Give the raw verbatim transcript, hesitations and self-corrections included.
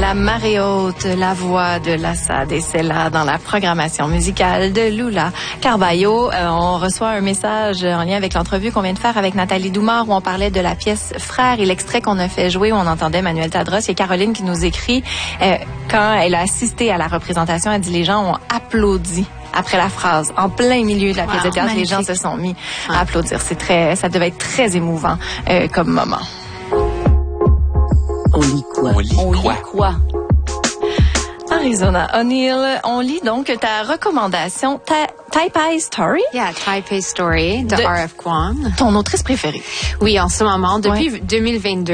La marée haute, la voix de l'Assad, et c'est là dans la programmation musicale de Lula Carballo. Euh, on reçoit un message en lien avec l'entrevue qu'on vient de faire avec Nathalie Doumard où on parlait de la pièce Frères et l'extrait qu'on a fait jouer où on entendait Manuel Tadros. Il y a Caroline qui nous écrit euh, quand elle a assisté à la représentation, elle dit les gens ont applaudi après la phrase, en plein milieu de la pièce wow, de théâtre, magnifique. Les gens se sont mis à applaudir. C'est très, ça devait être très émouvant euh, comme moment. On lit quoi? On lit on quoi? Lit quoi? Arizona O'Neill, on lit donc ta recommandation, ta Taipei Story. Yeah, Taipei Story de, de R F Kuang. Ton autrice préférée. Oui, en ce moment, depuis ouais. deux mille vingt-deux.